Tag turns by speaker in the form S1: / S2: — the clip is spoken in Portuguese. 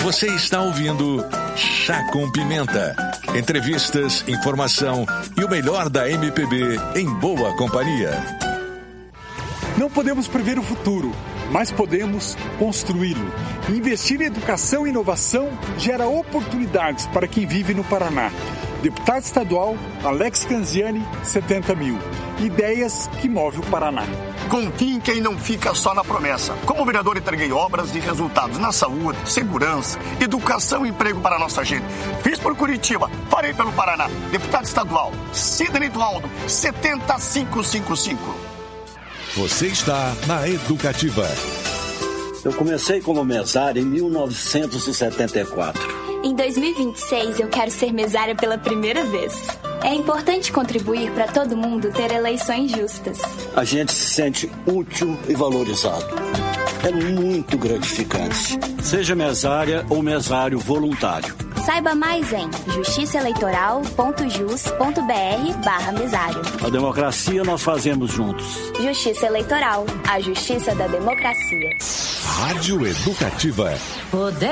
S1: Você está ouvindo Chá com Pimenta. Entrevistas, informação e o melhor da MPB em boa companhia.
S2: Não podemos prever o futuro, mas podemos construí-lo. Investir em educação e inovação gera oportunidades para quem vive no Paraná. Deputado estadual Alex Canziani, 70 mil. Ideias que movem o Paraná.
S3: Confie em quem não fica só na promessa. Como vereador, entreguei obras e resultados na saúde, segurança, educação e emprego para a nossa gente. Fiz por Curitiba, farei pelo Paraná. Deputado estadual Sidney Dualdo, 70555.
S1: Você está na Educativa.
S4: Eu comecei como mesário em 1974.
S5: Em 2026, eu quero ser mesária pela primeira vez. É importante contribuir para todo mundo ter eleições justas.
S4: A gente se sente útil e valorizado. É muito gratificante. Seja mesária ou mesário voluntário.
S5: Saiba mais em justiçaeleitoral.jus.br/mesário.
S4: A democracia nós fazemos juntos.
S5: Justiça Eleitoral, a justiça da democracia.
S1: Rádio Educativa.